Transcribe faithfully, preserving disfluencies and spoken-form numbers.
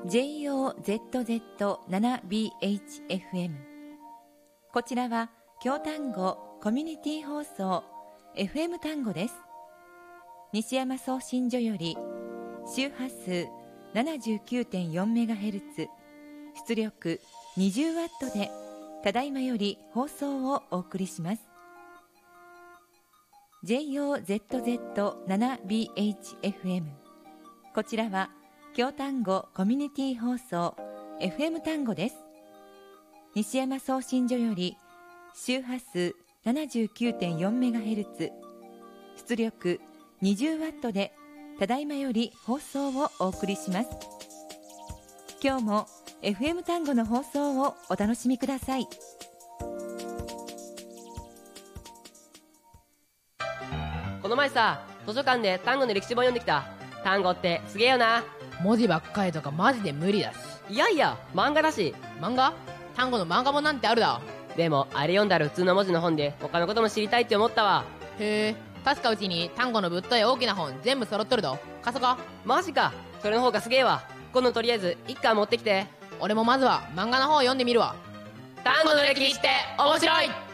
ジェイオーゼットゼットセブンビーエイチエフエム。 こちらは京丹後コミュニティ放送 エフエム 丹後です。西山送信所より周波数 ななじゅうきゅうてんよんメガヘルツ、出力 にじゅうワット でただいまより放送をお送りします。 ジェイオーゼットゼットセブンビーエイチエフエム、 こちらは京丹後コミュニティ放送 エフエム 丹後です。西山送信所より周波数 ななじゅうきゅうてんよんメガヘルツ、出力 にじゅうワット でただいまより放送をお送りします。今日も エフエム 丹後の放送をお楽しみください。 この前さ、図書館で単語の歴史本読んできた。単語ってすげえよな。 文字ばっかりとかマジで無理だし。 いやいや、漫画だし。 漫画？単語の漫画本なんてあるだ。 でもあれ読んだら普通の文字の本で他のことも知りたいって思ったわ。 へえ、確かうちに単語のぶっとい大きな本全部揃っとるど。貸そか。 マジか、それの方がすげえわ。今度とりあえず一巻持ってきて。 俺もまずは漫画の方を読んでみるわ。 単語の歴史って面白い。